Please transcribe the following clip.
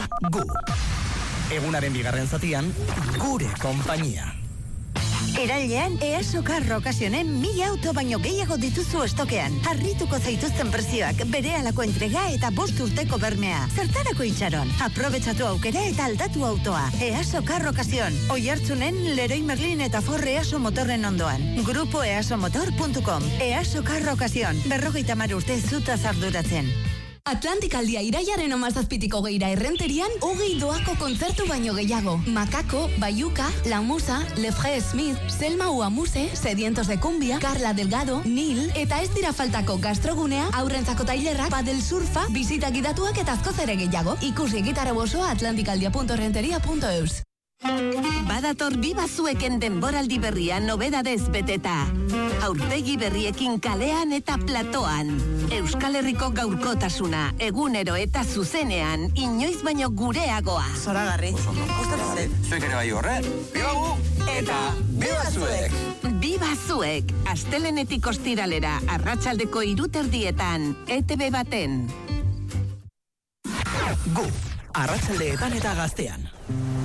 gu. Egunaren bigarren zatian, gure konpainia. Erailean, EASO Car Occasionen 1000 auto baino gehiago dituzu estokean. Harrituko zaituzten prezioak, berehalako entrega eta 5 urteko bermea. Zertarako itxaron? Aprobetxatu aukera eta aldatu autoa. EASO Car Occasion. Oihartzunen, Leroy Merlin eta Ford EASO motorren ondoan. Grupo easomotor.com. EASO Car Occasion. 50 urte zutaz arduratzen. Atlantikaldia iraiaren 17 geira errenterian, 20 doako kontzertu baino gehiago. Macaco, Bayuca, La Musa, Lefre Smith, Selma Uamuse, Sedientos de Cumbia, Carla Delgado, Nil, eta ez dira faltako gastrogunea, aurrentzako tailerrak, padel surfa, bisita gidatuak eta askoz ere gehiago. Ikusi gitarra bosoa atlantikaldia.renteria.eus. Badator Biba Zueken denboraldi berria nobedadez beteta. Aurpegi berriekin kalean eta platoan. Euskal Herriko gaurkotasuna, egunero eta zuzenean, inoiz baino gureagoa. Zoragarri. Zuek ere bai horre. Biba gu! Eta Biba Zuek! Biba Zuek, astelenetik ostiralera, arratsaldeko 3:00 ETV baten. Gu, arratsaldeetan eta gaztean.